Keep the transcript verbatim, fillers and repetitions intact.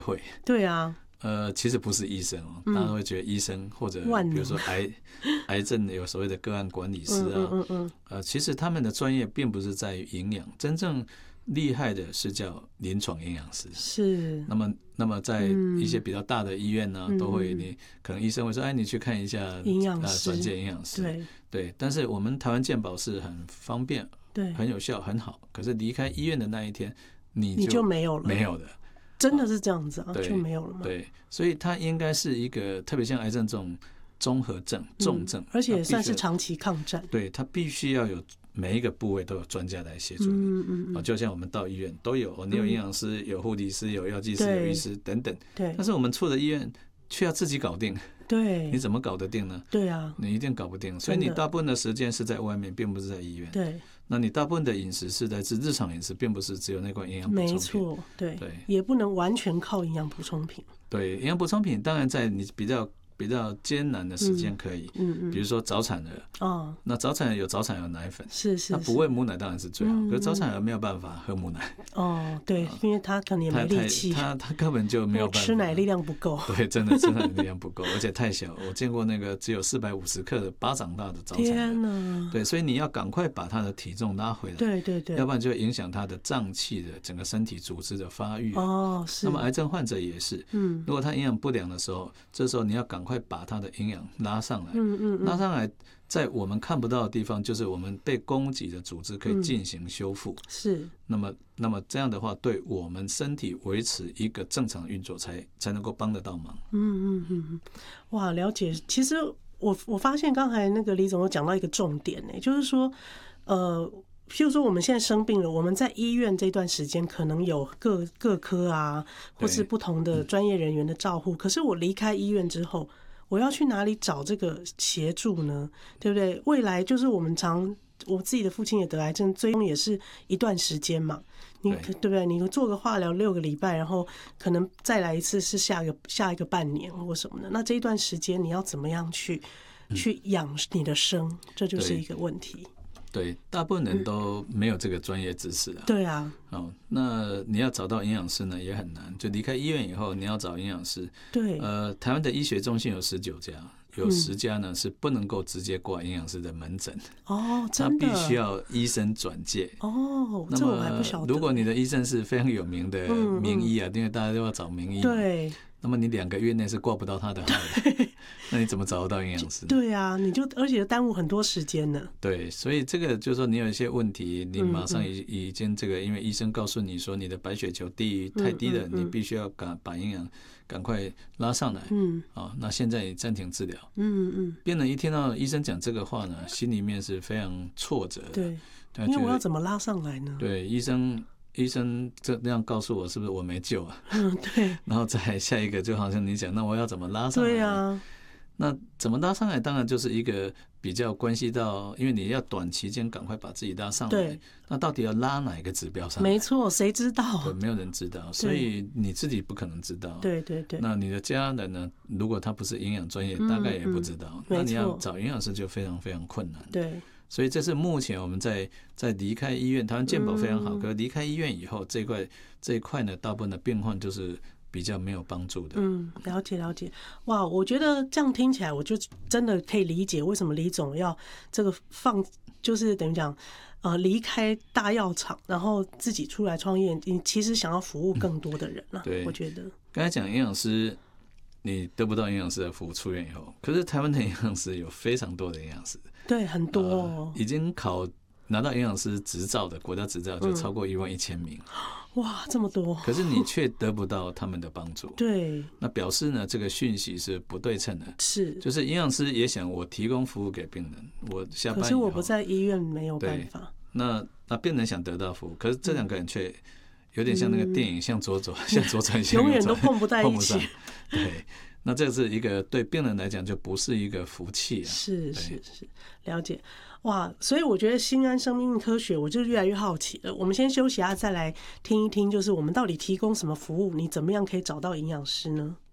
会。 对啊。 呃，其实不是医生哦，大家会觉得医生或者比如说癌癌症有所谓的个案管理师啊，嗯嗯嗯呃，其实他们的专业并不是在于营养，真正厉害的是叫临床营养师。 是。 那么，那么在一些比较大的医院呢， 嗯、 都会你可能医生会说，哎，你去看一下营养师， 呃，转介营养师。 对对，但是我们台湾健保是很方便， 对， 很有效，很好。可是离开医院的那一天，你就你就没有了， 没有的。 真的是这样子啊， 对， 就没有了吗？ 对，所以它应该是一个特别像癌症这种综合症、重症， 嗯、而且也算是长期抗战。 对，它必须要有每一个部位都有专家来协助你。嗯嗯嗯，就像我们到医院都有，你有营养师、有护理师、有药剂师、有医师等等。 对。 但是我们出了医院却要自己搞定。 对。 你怎么搞得定呢？ 对啊， 你一定搞不定。所以你大部分的时间是在外面，并不是在医院。 对。 那你大部分的饮食是来自日常饮食，并不是只有那款营养补充品。 没错，对对， 也不能完全靠营养补充品。 对，营养补充品当然在你比较比较艰难的时间可以，嗯嗯，比如说早产儿，哦，那早产儿有早产儿奶粉， 是是， 那不喂母奶当然是最好，可是早产儿没有办法喝母奶。 哦，对，因为他可能也没力气， 他他根本就没有办法， 吃奶力量不够。 对，真的吃奶力量不够，而且太小。我见过那个只有四百五十克的巴掌大的早产儿， 天哪！ 对，所以你要赶快把他的体重拉回来， 对对对， 要不然就影响他的脏器的整个身体组织的发育。 哦，是。 那么癌症患者也是，嗯，如果他营养不良的时候，这时候你要赶快把他的营养拉上来，嗯嗯，拉上来，在我们看不到的地方，就是我们被攻击的组织可以进行修复，嗯，是。那么，那么这样的话，对我们身体维持一个正常运作才，才才能够帮得到忙。 嗯嗯嗯，哇，了解。其实我我发现刚才那个李总有讲到一个重点呢，就是说，呃。譬如说我们现在生病了，我们在医院这段时间可能有各各科啊，或是不同的专业人员的照护。可是我离开医院之后，我要去哪里找这个协助呢？对不对？未来就是我们常，我自己的父亲也得癌症，追踪也是一段时间嘛。你对不对？你做个化疗六个礼拜，然后可能再来一次是下一个下一个半年或什么的。那这一段时间你要怎么样去去养你的生？这就是一个问题。 对，大部分人都没有这个专业知识啊。 对啊。 哦，那你要找到营养师呢也很难。就离开医院以后，你要找营养师。 对。 呃，台湾的医学中心有十九家，有十家呢是不能够直接挂营养师的门诊。 哦，真的。他必须要医生转介。 哦，这我还不晓得。 如果你的医生是非常有名的名医啊，嗯嗯，因为大家都要找名医。 对。 那么你两个月内是挂不到他的号的，那你怎么找得到营养师？ 对啊，你就而且耽误很多时间呢。 对，所以这个就是说，你有一些问题，你马上已已经这个，因为医生告诉你说你的白血球低太低了，你必须要赶把营养赶快拉上来。嗯，啊，那现在你暂停治疗。嗯嗯，病人一听到医生讲这个话呢，心里面是非常挫折的。 对，因为我要怎么拉上来呢？ 对，医生。医生这样告诉我，是不是我没救啊？ 嗯，对。 然后再下一个，就好像你讲，那我要怎么拉上来？ 对啊。 那怎么拉上来？当然就是一个比较关系到，因为你要短期间赶快把自己拉上来。对。那到底要拉哪一个指标上来？ 没错，谁知道？ 对，没有人知道，所以你自己不可能知道。 对对对。 那你的家人呢？如果他不是营养专业，大概也不知道。嗯嗯、那你要找营养师就非常非常困难。 对。 所以这是目前我们在在离开医院，台湾健保非常好，可是离开医院以后，这一块这一块呢，大部分的病患就是比较没有帮助的。 嗯，了解了解。哇，我觉得这样听起来，我就真的可以理解为什么李总要这个放，就是等于讲，呃，离开大药厂，然后自己出来创业，你其实想要服务更多的人了。对，我觉得刚才讲营养师。你得不到营养师的服务，出院以后，可是台湾的营养师有非常多的营养师， 对，很多、哦呃，已经考拿到营养师执照的国家执照就超过一万一千名、 嗯，哇，这么多！ 可是你却得不到他们的帮助， 对， 那表示呢，这个讯息是不对称的， 是， 就是营养师也想我提供服务给病人，我下班以后， 可是我不在医院没有办法， 那那病人想得到服务，可是这两个人却。有点像那个电影，向左走，向左转，向右转， 永远都碰不在一起。 对，那这是一个对病人来讲就不是一个福气啊。 是是是，了解。哇，所以我觉得新安生命科学，我就越来越好奇了。我们先休息一下，再来听一听，就是我们到底提供什么服务，你怎么样可以找到营养师呢？